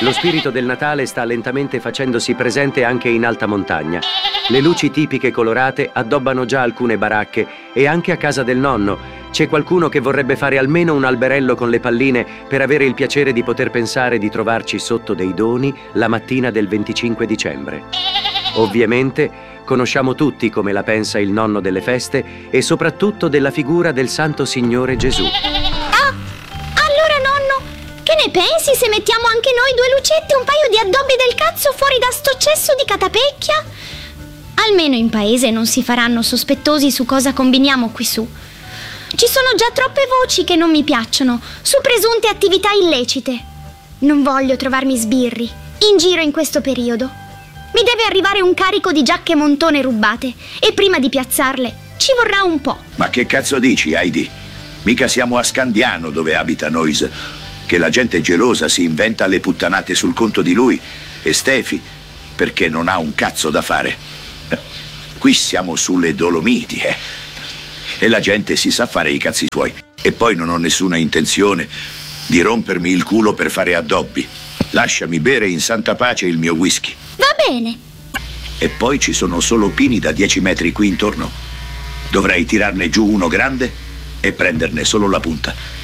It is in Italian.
Lo spirito del Natale sta lentamente facendosi presente anche in alta montagna. Le luci tipiche colorate addobbano già alcune baracche e anche a casa del nonno c'è qualcuno che vorrebbe fare almeno un alberello con le palline per avere il piacere di poter pensare di trovarci sotto dei doni la mattina del 25 dicembre. Ovviamente conosciamo tutti come la pensa il nonno delle feste e soprattutto della figura del Santo Signore Gesù. Allora nonno, che ne pensi se mettiamo anche noi 2 lucette e un paio di addobbi del cazzo fuori da sto cesso di catapecchia? Almeno in paese non si faranno sospettosi su cosa combiniamo qui su. Ci sono già troppe voci che non mi piacciono su presunte attività illecite. Non voglio trovarmi sbirri in giro in questo periodo. Mi deve arrivare un carico di giacche montone rubate e prima di piazzarle ci vorrà un po'. Ma che cazzo dici, Heidi? Mica siamo a Scandiano dove abita Noise, che la gente gelosa si inventa le puttanate sul conto di lui e Stefi perché non ha un cazzo da fare. Qui siamo sulle Dolomiti, e la gente si sa fare i cazzi suoi. E poi non ho nessuna intenzione di rompermi il culo per fare addobbi. Lasciami bere in santa pace il mio whisky. Va bene. E poi ci sono solo pini da 10 metri qui intorno. Dovrei tirarne giù uno grande e prenderne solo la punta.